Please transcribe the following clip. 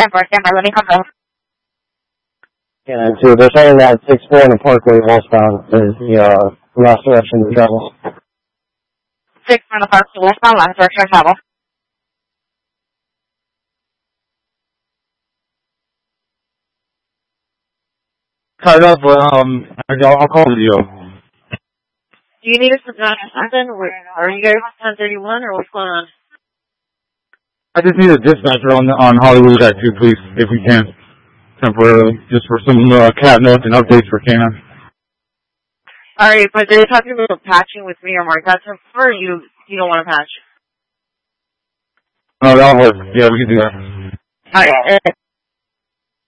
10-4, let me confirm. Yeah, and 2, they're saying that 6-4 in the Parkway westbound is the last direction to travel. 6-4 in the Parkway westbound, last direction of travel. Tied up, but I'll call you. Do you need us to not happen? Are you guys on 1031 or what's going on? I just need a dispatcher on Hollywood at 2, please, if we can. Temporarily, just for some cat notes and updates for Canon. Alright, but they're talking about patching with me or Mark. That's for you don't want to patch. No, that'll work. Yeah, we can do that. Alright.